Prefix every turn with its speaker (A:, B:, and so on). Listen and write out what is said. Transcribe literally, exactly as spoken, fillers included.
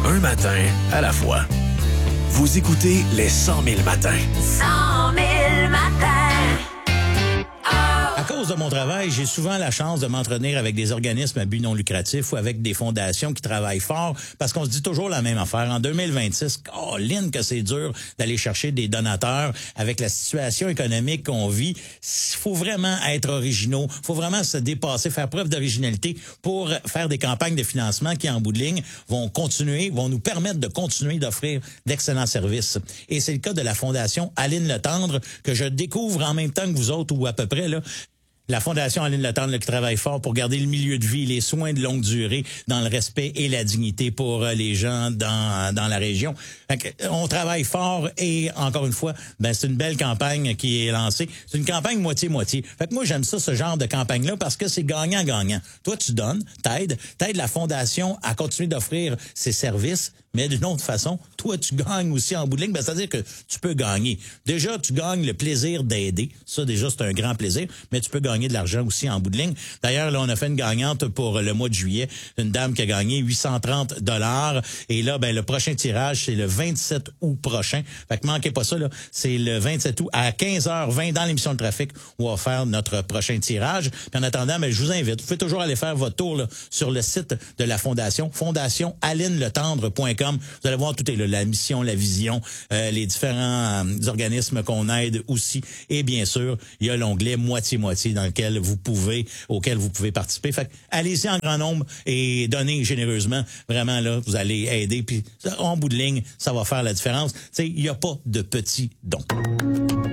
A: un matin à la fois. Vous écoutez les cent mille matins.
B: cent mille matins.
C: À cause de mon travail, j'ai souvent la chance de m'entretenir avec des organismes à but non lucratif ou avec des fondations qui travaillent fort parce qu'on se dit toujours la même affaire. En deux mille vingt-six, oh, Lynn, que c'est dur d'aller chercher des donateurs avec la situation économique qu'on vit. Il faut vraiment être originaux, il faut vraiment se dépasser, faire preuve d'originalité pour faire des campagnes de financement qui, en bout de ligne, vont continuer, vont nous permettre de continuer d'offrir d'excellents services. Et c'est le cas de la Fondation Aline Letendre que je découvre en même temps que vous autres ou à peu près, là. La Fondation Aline Letendre là, qui travaille fort pour garder le milieu de vie, les soins de longue durée dans le respect et la dignité pour euh, les gens dans dans la région. Fait que, on travaille fort et encore une fois, ben c'est une belle campagne qui est lancée. C'est une campagne moitié-moitié. Fait que moi j'aime ça, ce genre de campagne-là, parce que c'est gagnant-gagnant. Toi tu donnes, t'aides, t'aides la Fondation à continuer d'offrir ses services, mais d'une autre façon, toi, tu gagnes aussi en bout de ligne. Ben, c'est-à-dire que tu peux gagner. Déjà, tu gagnes le plaisir d'aider. Ça, déjà, c'est un grand plaisir. Mais tu peux gagner de l'argent aussi en bout de ligne. D'ailleurs, là, on a fait une gagnante pour le mois de juillet. Une dame qui a gagné huit cent trente dollars. Et là, ben, le prochain tirage, c'est le vingt-sept août prochain. Fait que manquez pas ça, là. C'est le vingt-sept août à quinze heures vingt dans l'émission de trafic où on va faire notre prochain tirage. Puis en attendant, ben, je vous invite. Vous pouvez toujours aller faire votre tour, là, sur le site de la Fondation, fondation aline letendre point com. Vous allez voir, tout est là, la mission, la vision, euh, les différents euh, organismes qu'on aide aussi. Et bien sûr, il y a l'onglet moitié-moitié dans lequel vous pouvez, auquel vous pouvez participer. Fait que allez-y en grand nombre et donnez généreusement. Vraiment, là, vous allez aider. Puis, en bout de ligne, ça va faire la différence. Tu sais, il n'y a pas de petits dons.